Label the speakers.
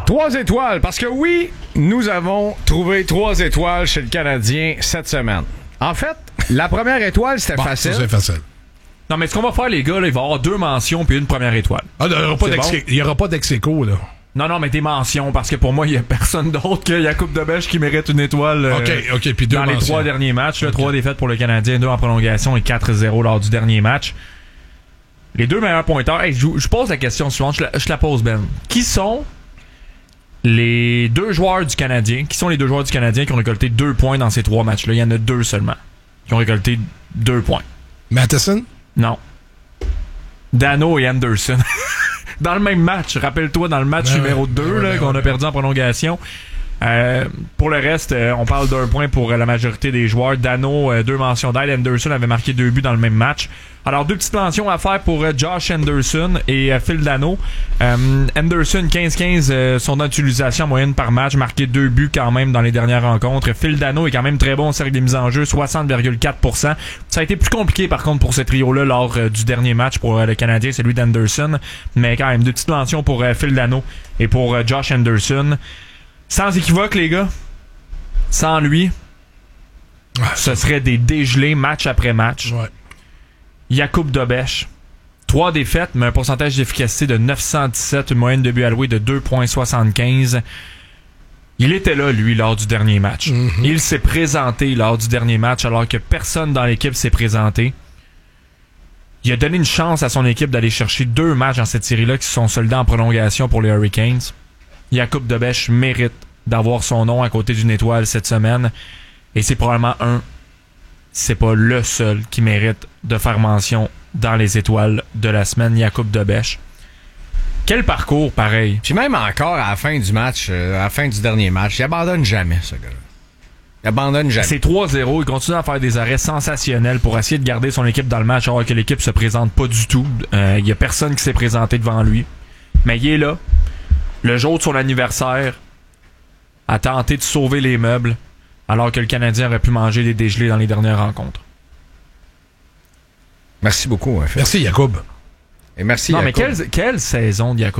Speaker 1: 3 étoiles, parce que oui, nous avons trouvé 3 étoiles chez le Canadien cette semaine. En fait, la première étoile, c'était facile.
Speaker 2: C'est facile.
Speaker 3: Non, mais ce qu'on va faire, les gars, là, il va y avoir 2 mentions puis une première étoile.
Speaker 2: Ah, il n'y aura pas d'ex-écho, là.
Speaker 3: Non, mais des mentions, parce que pour moi, il n'y a personne d'autre que Jakub Dobeš qui mérite une étoile
Speaker 2: OK, puis 2
Speaker 3: dans
Speaker 2: mentions.
Speaker 3: les 3 derniers matchs.
Speaker 2: Okay.
Speaker 3: 3 défaites pour le Canadien, 2 en prolongation et 4-0 lors du dernier match. Les 2 meilleurs pointeurs. Hey, je pose la question suivante, je la pose, Ben. Qui sont les 2 joueurs du Canadien? Qui sont les 2 joueurs du Canadien qui ont récolté 2 points dans ces 3 matchs-là? Il y en a 2 seulement qui ont récolté 2 points.
Speaker 2: Matheson?
Speaker 3: Non. Dano et Anderson. Dans le même match. Rappelle-toi, dans le match numéro 2 qu'on a perdu en prolongation. Pour le reste, on parle d'1 point pour la majorité des joueurs. Dano, 2 mentions d'aide. Anderson avait marqué 2 buts dans le même match. Alors, 2 petites mentions à faire pour Josh Anderson et Phil Dano. Anderson, 15-15, son utilisation en moyenne par match, marqué 2 buts quand même dans les dernières rencontres. Phil Dano est quand même très bon au cercle des mises en jeu, 60,4%. Ça a été plus compliqué par contre pour ce trio-là lors du dernier match pour le Canadien, celui d'Anderson. Mais quand même, 2 petites mentions pour Phil Dano et pour Josh Anderson. Sans équivoque, les gars. Sans lui, ce serait des dégelés match après match.
Speaker 2: Ouais.
Speaker 3: Jakub Dobeš, 3 défaites, mais un pourcentage d'efficacité de 917, une moyenne de buts alloués de 2,75. Il était là, lui, lors du dernier match.
Speaker 2: Mm-hmm.
Speaker 3: Il s'est présenté lors du dernier match alors que personne dans l'équipe s'est présenté. Il a donné une chance à son équipe d'aller chercher 2 matchs dans cette série-là qui se sont soldés en prolongation pour les Hurricanes. Jakub Dobeš mérite d'avoir son nom à côté d'une étoile cette semaine. Et c'est probablement c'est pas le seul qui mérite de faire mention dans les étoiles de la semaine, Jakub Dobeš. Quel parcours, pareil.
Speaker 1: Puis même encore à la fin du match, à la fin du dernier match, il abandonne jamais, ce gars-là. Il abandonne jamais.
Speaker 3: C'est 3-0, il continue à faire des arrêts sensationnels pour essayer de garder son équipe dans le match alors que l'équipe se présente pas du tout. Il y a personne qui s'est présenté devant lui. Mais il est là. Le jour de son anniversaire, a tenté de sauver les meubles alors que le Canadien aurait pu manger des dégelés dans les dernières rencontres.
Speaker 1: Merci beaucoup.
Speaker 2: Merci, Jakub.
Speaker 1: Et merci,
Speaker 3: non,
Speaker 1: Jakub.
Speaker 3: mais quelle saison de Jakub.